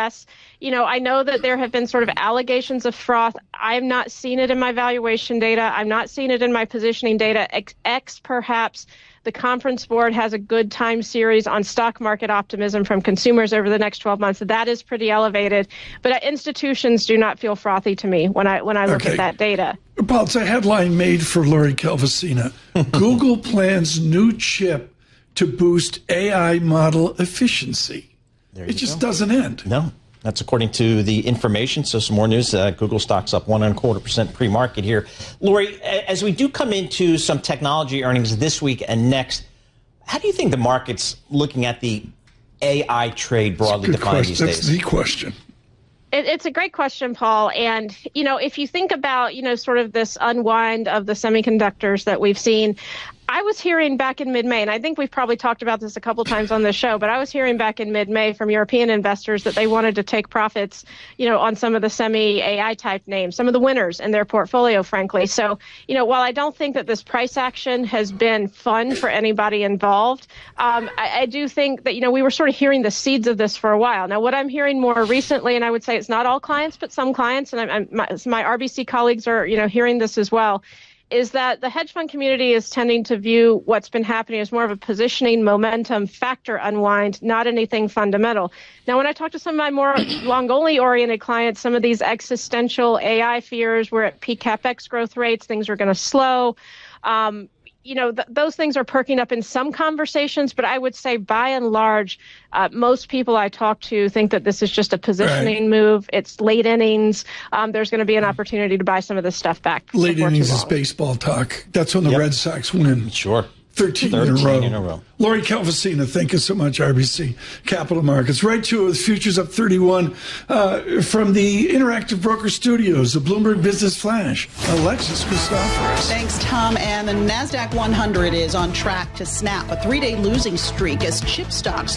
Nevertheless, I know that there have been sort of allegations of froth. I've not seen it in my valuation data. I'm not seeing it in my positioning data. Perhaps the Conference Board has a good time series on stock market optimism from consumers over the next 12 months. That is pretty elevated. But institutions do not feel frothy to me when I look at that data. Paul, it's a headline made for Lori Calvasina. Google plans new chip to boost AI model efficiency. It just doesn't end. No. That's according to the information. So some more news. Google stock's up 1.25% pre-market here. Lori, as we do come into some technology earnings this week and next, how do you think the market's looking at the AI trade broadly defined these days? That's the question. It's a great question, Paul. And, if you think about, sort of this unwind of the semiconductors that we've seen, I was hearing back in mid-May, and I think we've probably talked about this a couple times on this show, but I was hearing back in mid-May from European investors that they wanted to take profits, on some of the semi-AI type names, some of the winners in their portfolio, frankly. So, while I don't think that this price action has been fun for anybody involved, I do think that, we were sort of hearing the seeds of this for a while. Now, what I'm hearing more recently, and I would say it's not all clients, but some clients, and my RBC colleagues are, hearing this as well, is that the hedge fund community is tending to view what's been happening as more of a positioning momentum factor unwind, not anything fundamental. Now, when I talk to some of my more long-only oriented clients, some of these existential AI fears, we're at peak CapEx growth rates, things are going to slow. Those things are perking up in some conversations, but I would say by and large, most people I talk to think that this is just a positioning move. It's late innings. There's going to be an opportunity to buy some of this stuff back. Late innings is baseball talk. That's when the Red Sox win. Sure. 13 in a row. Lori Calvasina, thank you so much, RBC Capital Markets. Right to it with futures up 31 from the Interactive Broker Studios, the Bloomberg Business Flash. Alexis Christoforous. Thanks, Tom. And the NASDAQ 100 is on track to snap a 3-day losing streak as chip stocks